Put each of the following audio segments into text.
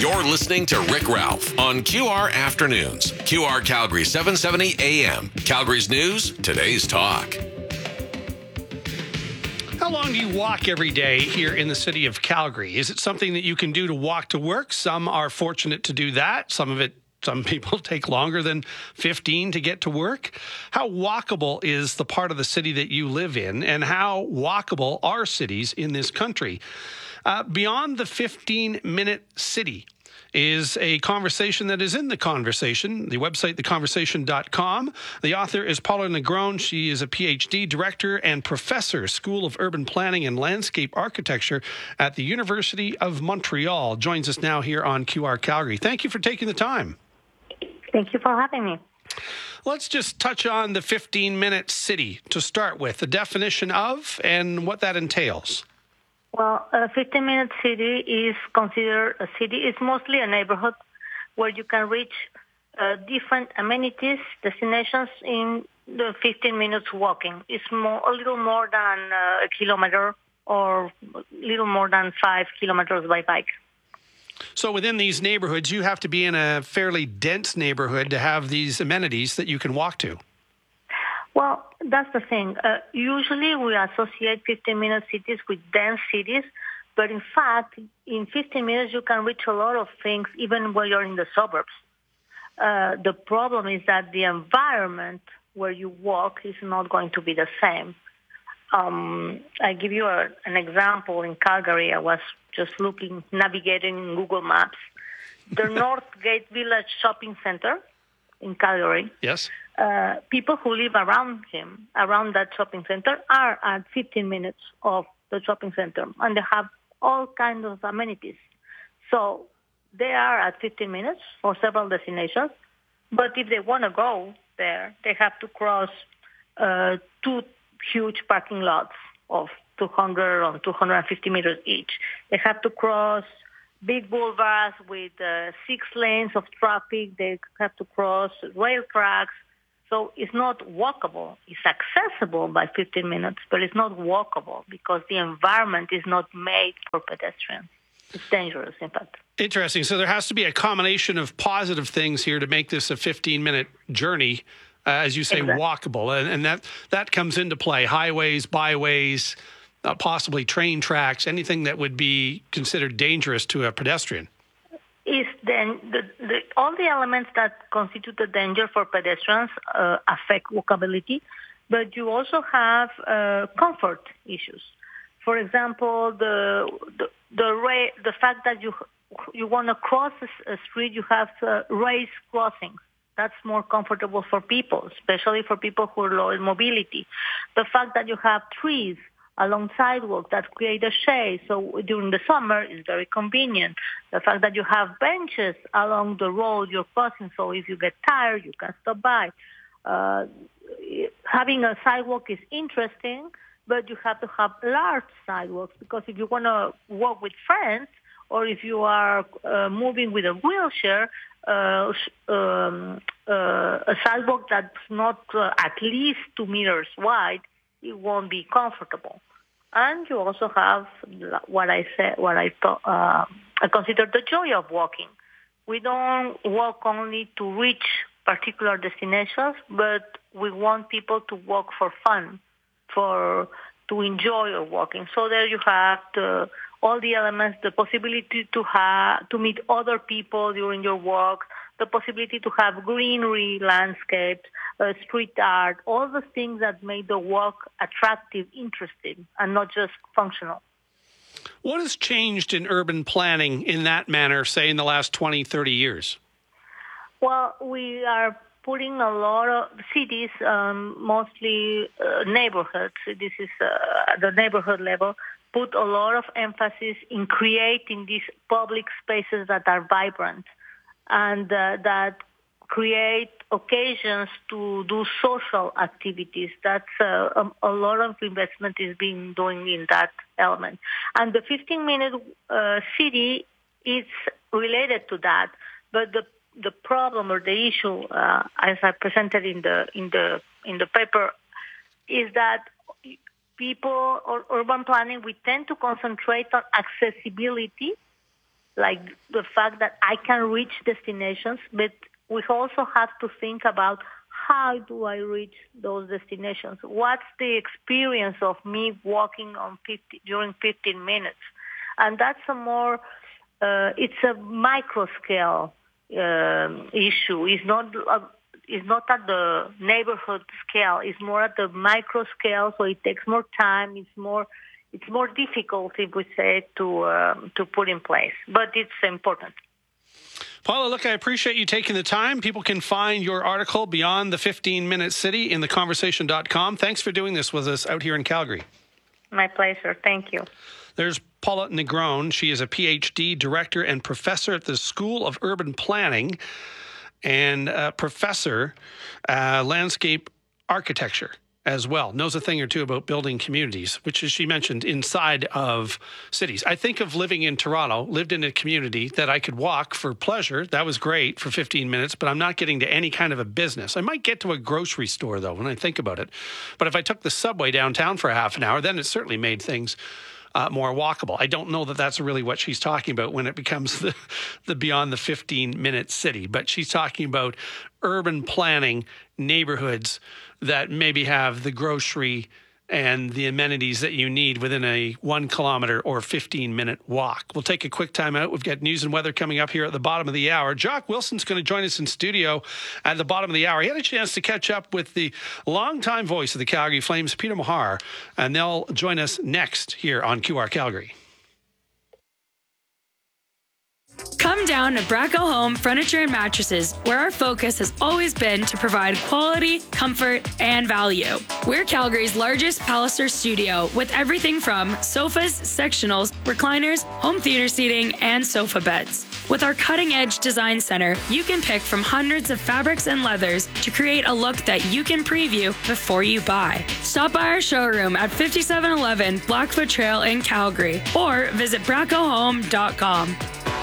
You're listening to Rick Ralph on QR Afternoons. QR Calgary 770 AM. Calgary's news, today's talk. How long do you walk every day here in the city of Calgary? Is it something that you can do to walk to work? Some are fortunate to do that. Some people take longer than 15 to get to work. How walkable is the part of the city that you live in, and how walkable are cities in this country? Beyond the 15-minute city is a conversation that is in The Conversation, the website, theconversation.com. The author is Paula Negron. She is a PhD, director and professor, School of Urban Planning and Landscape Architecture at the University of Montreal. Joins us now here on QR Calgary. Thank you for taking the time. Thank you for having me. Let's just touch on the 15-minute city to start with, the definition of and what that entails. Well, a 15-minute city is considered a city. It's mostly a neighborhood where you can reach different amenities, destinations in the 15 minutes walking. It's a little more than a kilometer or a little more than 5 kilometers by bike. So within these neighborhoods, you have to be in a fairly dense neighborhood to have these amenities that you can walk to. Well, that's the thing. Usually we associate 15-minute cities with dense cities, but in fact, in 15 minutes you can reach a lot of things even when you're in the suburbs. The problem is that the environment where you walk is not going to be the same. I give you an example. In Calgary, I was just navigating in Google Maps. The Northgate Village Shopping Center in Calgary. Yes. People who live around that shopping center, are at 15 minutes of the shopping center, and they have all kinds of amenities. So they are at 15 minutes for several destinations, but if they want to go there, they have to cross two huge parking lots of 200 or 250 meters each. They have to cross big boulevards with 6 lanes of traffic. They have to cross rail tracks. So it's not walkable. It's accessible by 15 minutes, but it's not walkable because the environment is not made for pedestrians. It's dangerous, in fact. Interesting. So there has to be a combination of positive things here to make this a 15-minute journey, as you say, exactly. Walkable. And that comes into play. Highways, byways, possibly train tracks, anything that would be considered dangerous to a pedestrian. Is then all the elements that constitute a danger for pedestrians affect walkability, but you also have comfort issues. For example, the fact that you want to cross a street, you have raised crossings. That's more comfortable for people, especially for people who are low in mobility. The fact that you have trees along sidewalks that create a shade, so during the summer it's very convenient. The fact that you have benches along the road you're crossing, so if you get tired, you can stop by. Having a sidewalk is interesting, but you have to have large sidewalks, because if you want to walk with friends, or if you are moving with a wheelchair, a sidewalk that's not at least 2 meters wide, it won't be comfortable. And you also have I consider the joy of walking. We don't walk only to reach particular destinations, but we want people to walk for fun, to enjoy walking. So there you have all the elements, the possibility to meet other people during your walk, the possibility to have greenery, landscapes, street art, all the things that make the walk attractive, interesting, and not just functional. What has changed in urban planning in that manner, say, in the last 20, 30 years? Well, we are putting a lot of cities, mostly neighborhoods. This is at the neighborhood level, put a lot of emphasis in creating these public spaces that are vibrant and that create occasions to do social activities. That's a lot of investment is being doing in that element. And the 15-minute city is related to that. But the problem or the issue, as I presented in the paper, is that people or urban planning, we tend to concentrate on accessibility like the fact that I can reach destinations, but we also have to think about how do I reach those destinations? What's the experience of me walking during 15 minutes? And that's it's a micro scale issue. It's not at the neighborhood scale. It's more at the micro scale. So it takes more time. It's more difficult, if we say, to put in place. But it's important. Paula, look, I appreciate you taking the time. People can find your article, Beyond the 15-Minute City, in theconversation.com. Thanks for doing this with us out here in Calgary. My pleasure. Thank you. There's Paula Negron. She is a PhD director and professor at the School of Urban Planning and professor landscape architecture as well. Knows a thing or two about building communities, which, as she mentioned, inside of cities. I think of living in Toronto, lived in a community that I could walk for pleasure. That was great for 15 minutes, but I'm not getting to any kind of a business. I might get to a grocery store, though, when I think about it. But if I took the subway downtown for half an hour, then it certainly made things more walkable. I don't know that that's really what she's talking about when it becomes the Beyond the 15-Minute City, but she's talking about urban planning neighborhoods that maybe have the grocery and the amenities that you need within a 1 kilometer or 15-minute walk. We'll take a quick time out. We've got news and weather coming up here at the bottom of the hour. Jock Wilson's going to join us in studio at the bottom of the hour. He had a chance to catch up with the longtime voice of the Calgary Flames, Peter Mohar, and they'll join us next here on QR Calgary. Come down to Braco Home Furniture and Mattresses, where our focus has always been to provide quality, comfort, and value. We're Calgary's largest Palliser studio with everything from sofas, sectionals, recliners, home theater seating, and sofa beds. With our cutting-edge design center, you can pick from hundreds of fabrics and leathers to create a look that you can preview before you buy. Stop by our showroom at 5711 Blackfoot Trail in Calgary or visit bracohome.com.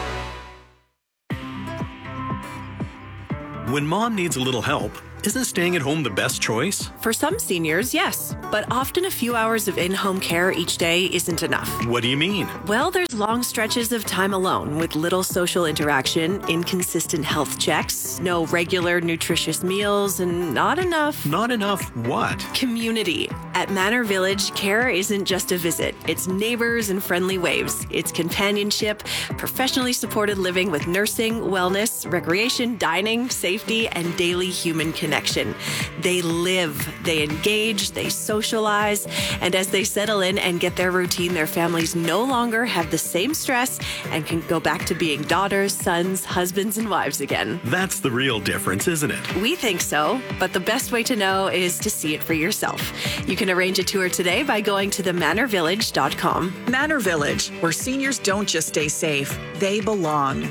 When mom needs a little help, isn't staying at home the best choice? For some seniors, yes. But often a few hours of in-home care each day isn't enough. What do you mean? Well, there's long stretches of time alone with little social interaction, inconsistent health checks, no regular nutritious meals, and not enough... Not enough what? Community. At Manor Village, care isn't just a visit. It's neighbors and friendly waves. It's companionship, professionally supported living with nursing, wellness, recreation, dining, safety, and daily human connection. They live, they engage, they socialize, and as they settle in and get their routine, their families no longer have the same stress and can go back to being daughters, sons, husbands, and wives again. That's the real difference, isn't it? We think so, but the best way to know is to see it for yourself. You can arrange a tour today by going to themanorvillage.com. Manor Village, where seniors don't just stay safe, they belong.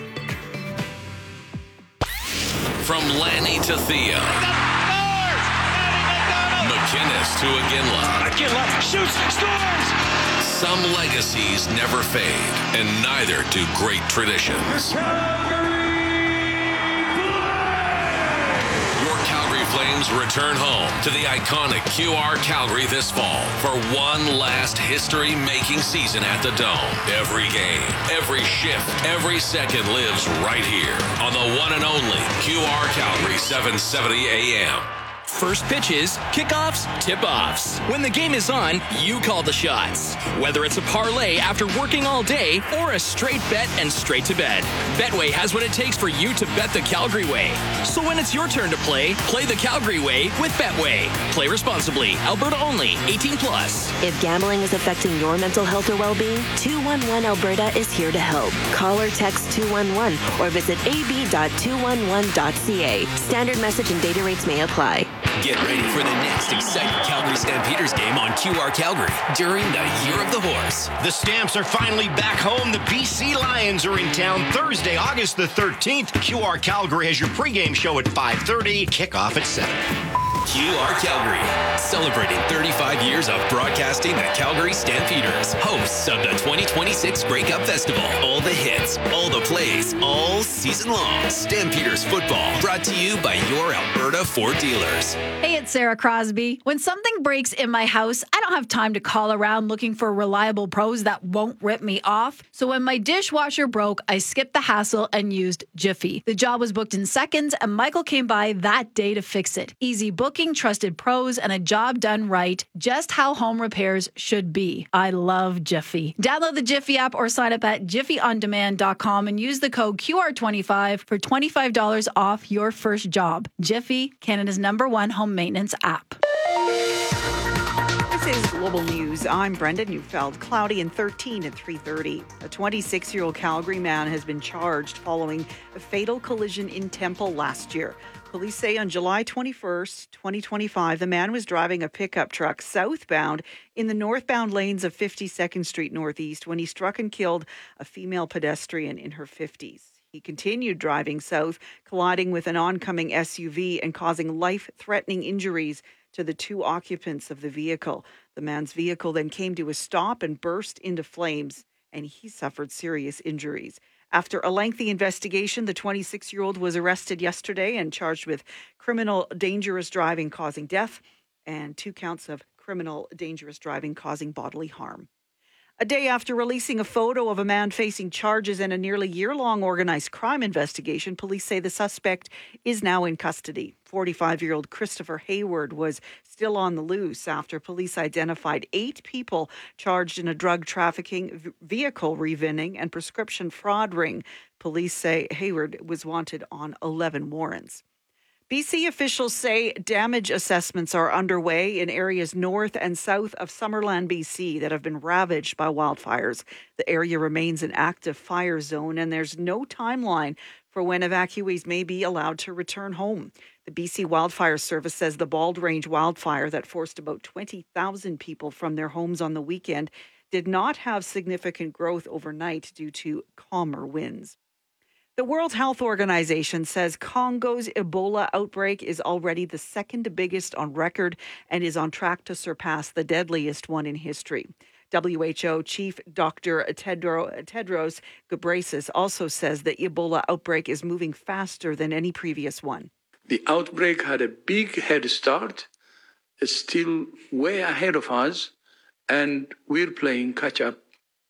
From Lanny to Thea, McInnes to Aginla. Aginla shoots, scores! Some legacies never fade, and neither do great traditions. Your Calgary Flames return home to the iconic QR Calgary this fall for one last history-making season at the Dome. Every game, every shift, every second lives right here on the one and only QR Calgary 770 AM. First pitches, kickoffs, tip-offs. When the game is on, you call the shots. Whether it's a parlay after working all day or a straight bet and straight to bed, Betway has what it takes for you to bet the Calgary way. So when it's your turn to play the Calgary way with Betway. Play responsibly. Alberta only. 18 plus. If gambling is affecting your mental health or well-being, 211 Alberta is here to help. Call or text 211 or visit ab.211.ca. Standard message and data rates may apply. Get ready for the next exciting Calgary Stampeders game on QR Calgary during the Year of the Horse. The Stamps are finally back home. The BC Lions are in town Thursday, August the 13th. QR Calgary has your pregame show at 5:30, kickoff at 7. QR Calgary, celebrating 35 years of broadcasting the Calgary Stampeders, hosts of the 2026 Grey Cup Festival. All the hits, all the plays, all season long. Stampeders football, brought to you by your Alberta Ford dealers. Hey, it's Sarah Crosby. When something breaks in my house, I don't have time to call around looking for reliable pros that won't rip me off. So when my dishwasher broke, I skipped the hassle and used Jiffy. The job was booked in seconds, and Michael came by that day to fix it. Easy booking, trusted pros, and a job done right, just how home repairs should be. I love Jiffy. Download the Jiffy app or sign up at jiffyondemand.com and use the code QR25 for $25 off your first job. Jiffy, Canada's #1 home maintenance app. This is Global News. I'm Brenda Neufeld. Cloudy and 13 at 3:30. A 26-year-old Calgary man has been charged following a fatal collision in Temple last year. Police say on July 21st, 2025, the man was driving a pickup truck southbound in the northbound lanes of 52nd Street Northeast when he struck and killed a female pedestrian in her 50s. He continued driving south, colliding with an oncoming SUV and causing life-threatening injuries to the two occupants of the vehicle. The man's vehicle then came to a stop and burst into flames, and he suffered serious injuries. After a lengthy investigation, the 26-year-old was arrested yesterday and charged with criminal dangerous driving causing death and 2 counts of criminal dangerous driving causing bodily harm. A day after releasing a photo of a man facing charges in a nearly year-long organized crime investigation, police say the suspect is now in custody. 45-year-old Christopher Hayward was still on the loose after police identified 8 people charged in a drug trafficking, vehicle revinning, and prescription fraud ring. Police say Hayward was wanted on 11 warrants. BC officials say damage assessments are underway in areas north and south of Summerland, BC, that have been ravaged by wildfires. The area remains an active fire zone, and there's no timeline for when evacuees may be allowed to return home. The BC Wildfire Service says the Bald Range wildfire that forced about 20,000 people from their homes on the weekend did not have significant growth overnight due to calmer winds. The World Health Organization says Congo's Ebola outbreak is already the second biggest on record and is on track to surpass the deadliest one in history. WHO Chief Dr. Tedros Ghebreyesus also says the Ebola outbreak is moving faster than any previous one. The outbreak had a big head start. It's still way ahead of us, and we're playing catch up.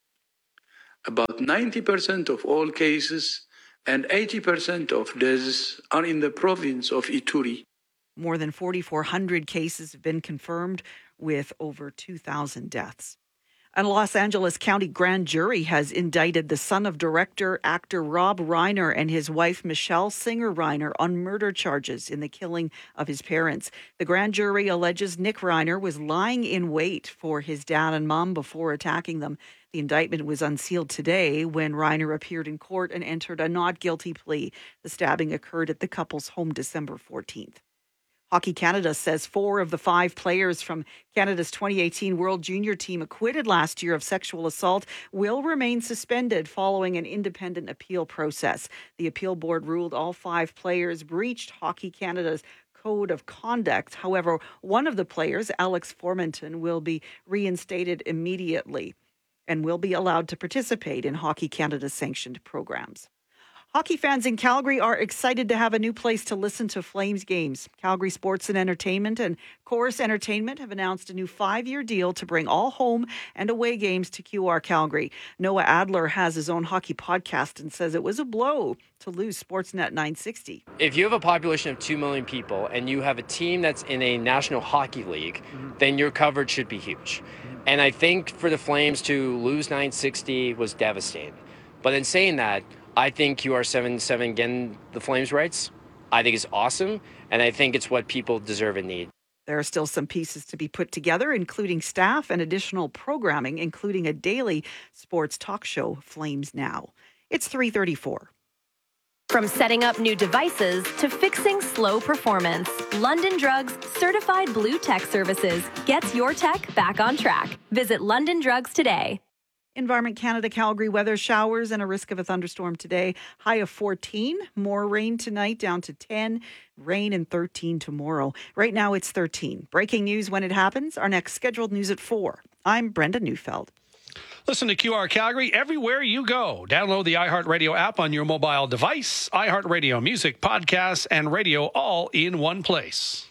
About 90% of all cases and 80% of deaths are in the province of Ituri. More than 4,400 cases have been confirmed, with over 2,000 deaths. A Los Angeles County grand jury has indicted the son of actor Rob Reiner and his wife Michelle Singer Reiner on murder charges in the killing of his parents. The grand jury alleges Nick Reiner was lying in wait for his dad and mom before attacking them. The indictment was unsealed today when Reiner appeared in court and entered a not guilty plea. The stabbing occurred at the couple's home December 14th. Hockey Canada says 4 of the 5 players from Canada's 2018 World Junior team acquitted last year of sexual assault will remain suspended following an independent appeal process. The appeal board ruled all 5 players breached Hockey Canada's code of conduct. However, one of the players, Alex Formenton, will be reinstated immediately and will be allowed to participate in Hockey Canada's sanctioned programs. Hockey fans in Calgary are excited to have a new place to listen to Flames games. Calgary Sports and Entertainment and Chorus Entertainment have announced a new 5-year deal to bring all home and away games to QR Calgary. Noah Adler has his own hockey podcast and says it was a blow to lose Sportsnet 960. If you have a population of 2 million people and you have a team that's in a National Hockey League, then your coverage should be huge. And I think for the Flames to lose 960 was devastating. But in saying that, I think QR77 getting the Flames rights, I think is awesome, and I think it's what people deserve and need. There are still some pieces to be put together, including staff and additional programming, including a daily sports talk show, Flames Now. It's 3:34. From setting up new devices to fixing slow performance, London Drugs certified blue tech services gets your tech back on track. Visit London Drugs today. Environment Canada Calgary weather, showers and a risk of a thunderstorm today. High of 14. More rain tonight, down to 10. Rain and 13 tomorrow. Right now it's 13. Breaking news when it happens. Our next scheduled news at 4. I'm Brenda Neufeld. Listen to QR Calgary everywhere you go. Download the iHeartRadio app on your mobile device. iHeartRadio music, podcasts, and radio all in one place.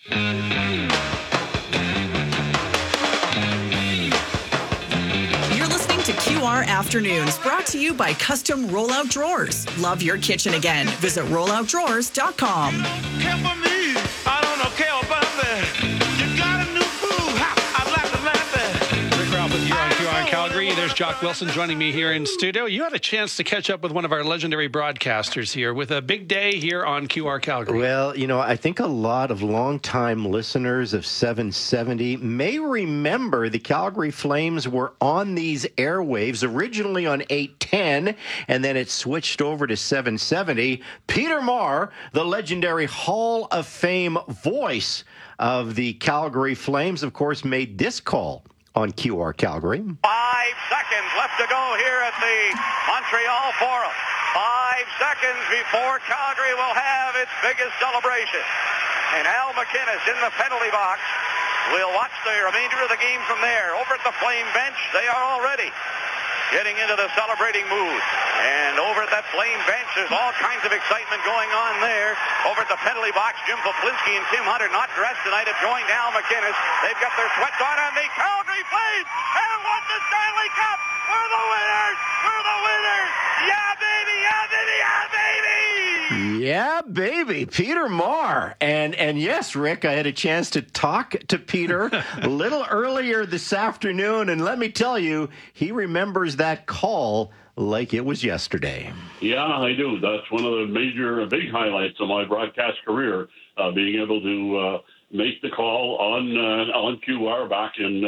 To QR Afternoons, brought to you by Custom Rollout Drawers. Love your kitchen again. Visit rolloutdrawers.com. Care for me, I don't know, care about that. You got a new boo, I'd like to laugh at. Rick Ralph with you on QR Calgary. There's Jock Wilson joining me here in studio. You had a chance to catch up with one of our legendary broadcasters here with a big day here on QR Calgary. Well, I think a lot of longtime listeners of 770 may remember the Calgary Flames were on these airwaves originally on 810, and then it switched over to 770. Peter Maher, the legendary Hall of Fame voice of the Calgary Flames, of course, made this call on QR Calgary. 5 seconds left to go here at the Montreal Forum. 5 seconds before Calgary will have its biggest celebration. And Al MacInnis in the penalty box. We'll watch the remainder of the game from there. Over at the Flame bench, they are already getting into the celebrating mood. And over at that Flame bench, there's all kinds of excitement going on there. Over at the penalty box, Jim Poplinski and Tim Hunter, not dressed tonight, have joined Al MacInnis. They've got their sweats on, and the Calgary Flames have won the Stanley Cup. We're the winners! We're the winners! Yeah, baby! Yeah, baby! Yeah, baby! Yeah, baby, Peter Maher. And yes, Rick, I had a chance to talk to Peter a little earlier this afternoon, and let me tell you, he remembers that call like it was yesterday. Yeah, I do. That's one of the big highlights of my broadcast career, being able to make the call on QR back in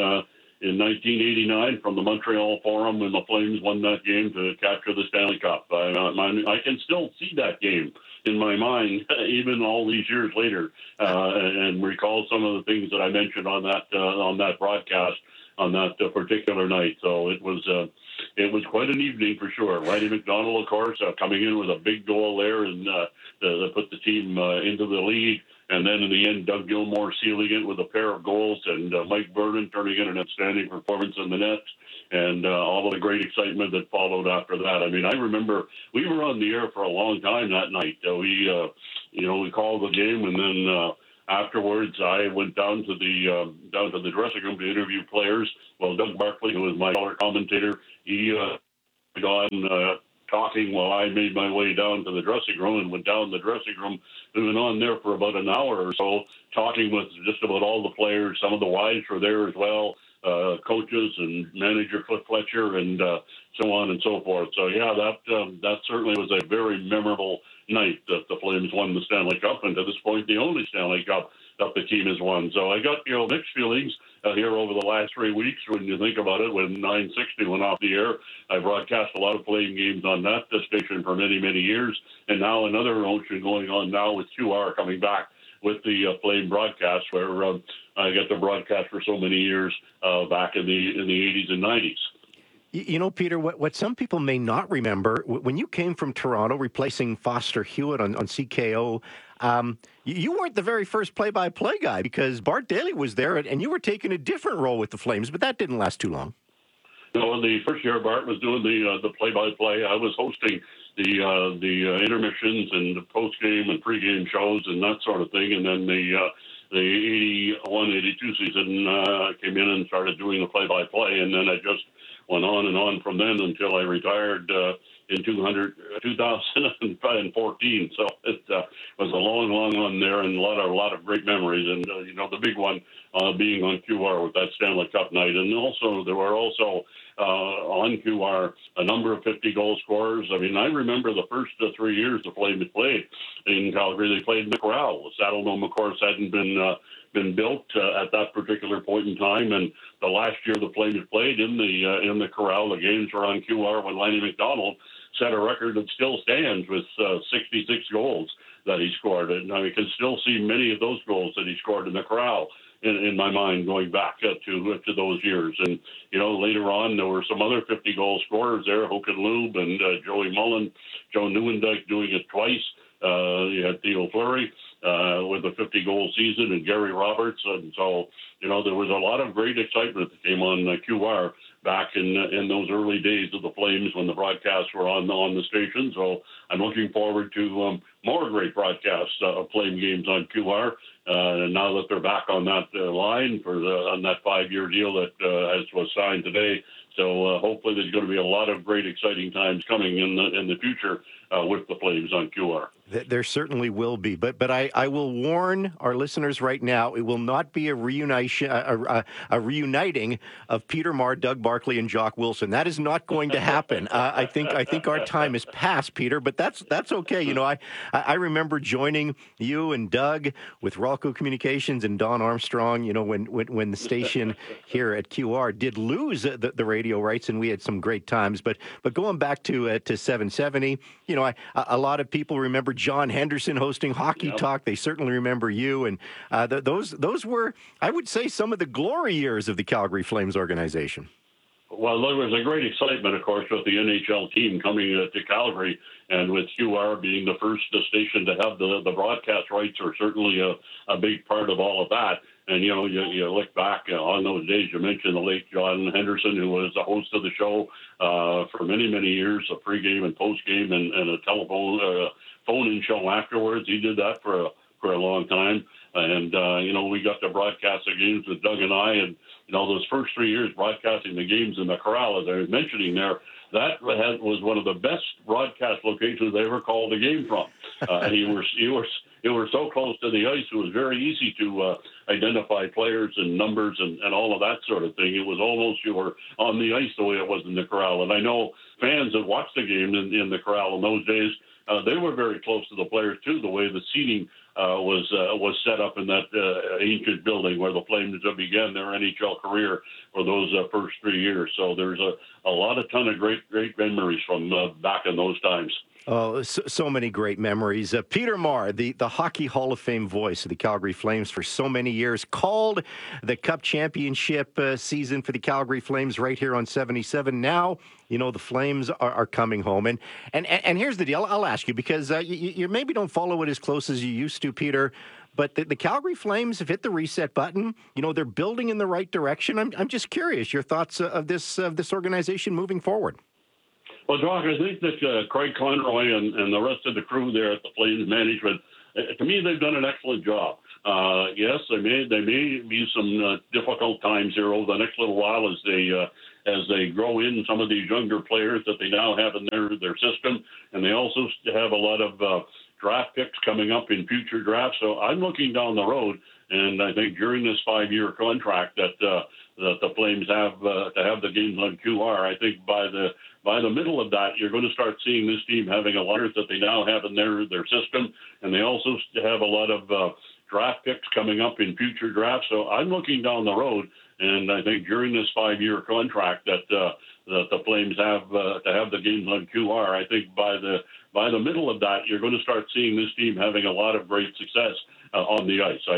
1989 from the Montreal Forum when the Flames won that game to capture the Stanley Cup. I can still see that game in my mind, even all these years later, and recall some of the things that I mentioned on that broadcast on that particular night. So it was quite an evening for sure. Lanny McDonald, of course, coming in with a big goal there and put the team into the lead. And then in the end, Doug Gilmour sealing it with a pair of goals, and Mike Vernon turning in an outstanding performance in the net, and all of the great excitement that followed after that. I mean, I remember we were on the air for a long time that night. We called the game, and then afterwards, I went down to the dressing room to interview players. Well, Doug Barkley, who was my color commentator, he went on talking while I made my way down to the dressing room, and went down the dressing room and went on there for about an hour or so, talking with just about all the players. Some of the wives were there as well, coaches and manager Cliff Fletcher, and so on and so forth. So yeah, that certainly was a very memorable night that the Flames won the Stanley Cup, and to this point, the only Stanley Cup that the team has won. So I got mixed feelings here over the last 3 weeks when you think about it. When 960 went off the air, I broadcast a lot of playing games on that station for many, many years, and now another motion going on now with QR coming back with the Flame broadcast, where I got to broadcast for so many years back in the 80s and 90s. Peter, what some people may not remember, when you came from Toronto replacing Foster Hewitt on CKO, you weren't the very first play-by-play guy, because Bart Daly was there, and you were taking a different role with the Flames, but that didn't last too long. No, the first year Bart was doing the play-by-play. I was hosting the intermissions and the post-game and pre-game shows and that sort of thing, and then the 81-82 season came in and started doing the play-by-play, and then I just went on and on from then until I retired in 2014. So it was a long one there, and a lot of great memories. And the big one being on QR with that Stanley Cup night, and also there were on QR a number of 50-goal scorers. I mean, I remember the first 3 years the Flames played in Calgary. They played in the Corral. The Saddle Dome, of course, hadn't been built at that particular point in time, and the last year the Flames played in the Corral, the games were on QR when Lanny McDonald set a record that still stands with 66 goals that he scored. And I can still see many of those goals that he scored in the Corral. in my mind going back to those years. And, later on, there were some other 50-goal scorers there, Håkan Loob and Joey Mullen, Joe Nieuwendyk doing it twice. You had Theo Fleury with a 50-goal season and Gary Roberts. And so, there was a lot of great excitement that came on QR back in those early days of the Flames when the broadcasts were on the station. So I'm looking forward to more great broadcasts of Flame games on QR. And now that they're back on that line on that 5-year deal that as was signed today. So hopefully there's going to be a lot of great, exciting times coming in the future with the Flames on QR. There certainly will be, but I will warn our listeners right now: it will not be a reuniting of Peter Maher, Doug Barkley, and Jock Wilson. That is not going to happen. I think our time is past, Peter. But that's okay. I remember joining you and Doug with Ralco Communications and Don Armstrong. When the station here at QR did lose the radio rights, and we had some great times. But going back to 770, a lot of people remember John Henderson hosting Hockey Talk. They certainly remember you, and those were, I would say, some of the glory years of the Calgary Flames organization. Well, there was a great excitement, of course, with the NHL team coming to Calgary, and with QR being the first station to have the broadcast rights are certainly a big part of all of that. And, you look back on those days, you mentioned the late John Henderson, who was the host of the show for many, many years, a pregame and postgame and a telephone phone-in show afterwards. He did that for a long time. And, we got to broadcast the games with Doug and I. And, those first 3 years broadcasting the games in the Corral, as I was mentioning there, that was one of the best broadcast locations I ever called a game from. And you were so close to the ice, it was very easy to identify players and numbers and all of that sort of thing. It was almost you were on the ice the way it was in the Corral. And I know fans that watched the game in the Corral in those days, they were very close to the players, too, the way the seating was set up in that ancient building where the Flames began their NHL career for those first 3 years. So there's a ton of great memories from back in those times. Oh, so many great memories. Peter Maher, the Hockey Hall of Fame voice of the Calgary Flames for so many years, called the Cup Championship season for the Calgary Flames right here on 77. Now, the Flames are coming home. And here's the deal. I'll ask you, because you maybe don't follow it as close as you used to, Peter, but the Calgary Flames have hit the reset button. They're building in the right direction. I'm just curious, your thoughts of this organization moving forward. Well, Jock, I think that Craig Conroy and the rest of the crew there at the Flames management, to me, they've done an excellent job. Yes, there may be some difficult times here over the next little while as they grow in some of these younger players that they now have in their system, and they also have a lot of draft picks coming up in future drafts. So I'm looking down the road, and I think during this 5-year contract that the Flames have to have the games on QR, I think by the middle of that, you're going to start seeing this team having a lot that they now have in their system, and they also have a lot of draft picks coming up in future drafts. So I'm looking down the road, and I think during this 5-year contract that the Flames have to have the games on QR, I think by the middle of that, you're going to start seeing this team having a lot of great success on the ice.